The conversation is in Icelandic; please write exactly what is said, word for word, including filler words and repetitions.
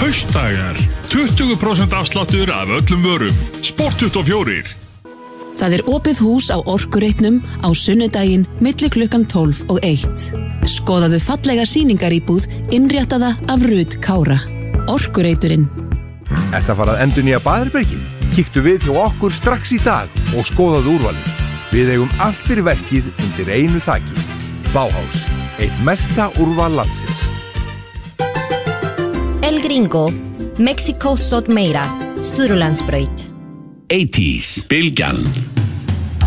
Haustdagar, tuttugu prósent afsláttur af öllum vörum. Sport tuttugu og fjögur. Það er opið hús á Orkureitnum á sunnudaginn milli klukkan tólf og eitt. Skoðaðu fallega sýningaríbúð innréttaða af Rut Kára. Orkureiturinn. Ertu að fara að endurnýja baðherbergið? Kíktu við hjá okkur strax í dag og skoðaðu úrvalið. Við eigum allt fyrir verkið undir einu þaki. Bauhaus, eitt mesta úrval landsins. El Gringo, Mexico Sotmeira, Suðurlandsbraut. eighties, Bylgjan.